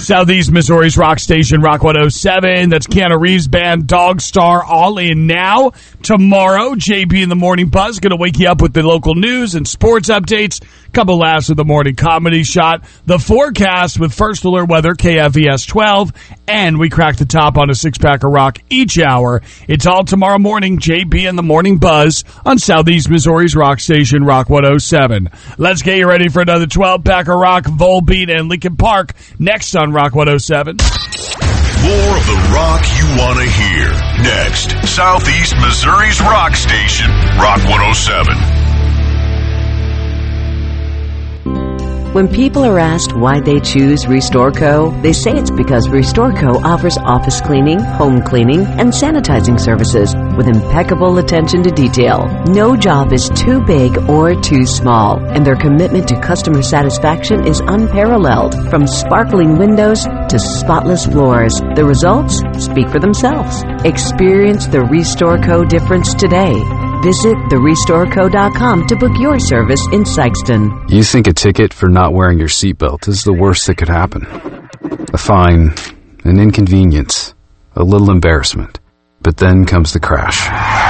Southeast Missouri's rock station, Rock 107. That's Keanu Reeves' band, Dog Star, all in now. Tomorrow, JB in the Morning Buzz going to wake you up with the local news and sports updates. Couple laughs of the morning comedy shot. The forecast with First Alert Weather, KFES 12. And we crack the top on a six-pack of rock each hour. It's all tomorrow morning, JB in the Morning Buzz on Southeast Missouri's rock station, Rock 107. Let's get you ready for another 12-pack of rock, Volbeat, and Linkin Park next on Rock 107. More of the rock you want to hear. Next, Southeast Missouri's rock station, Rock 107. When people are asked why they choose Restore Co., they say it's because Restore Co. offers office cleaning, home cleaning, and sanitizing services with impeccable attention to detail. No job is too big or too small, and their commitment to customer satisfaction is unparalleled. From sparkling windows to spotless floors, the results speak for themselves. Experience the Restore Co. difference today. Visit therestoreco.com to book your service in Sykeston. You think a ticket for not wearing your seatbelt is the worst that could happen. A fine, an inconvenience, a little embarrassment. But then comes the crash.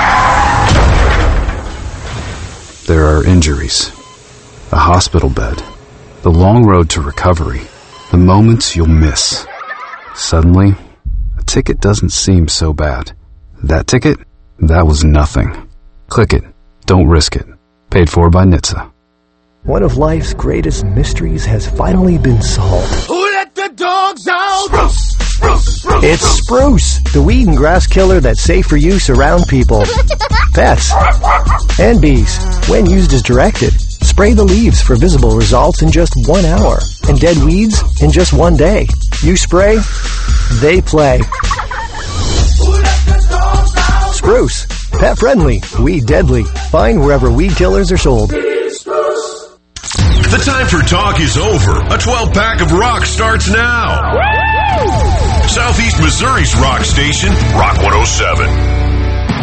There are injuries, a hospital bed, the long road to recovery, the moments you'll miss. Suddenly, a ticket doesn't seem so bad. That ticket? That was nothing. Click it. Don't risk it. Paid for by NHTSA. One of life's greatest mysteries has finally been solved. Who let the dogs out? Spruce, spruce, spruce. It's Spruce, the weed and grass killer that's safe for use around people, pets, and bees. When used as directed, spray the leaves for visible results in just 1 hour, and dead weeds in just 1 day. You spray, they play. Who let the dogs out? Spruce. Pet friendly, weed deadly. Find wherever weed killers are sold. The time for talk is over. A 12-pack of rock starts now. Woo! Southeast Missouri's rock station, Rock 107.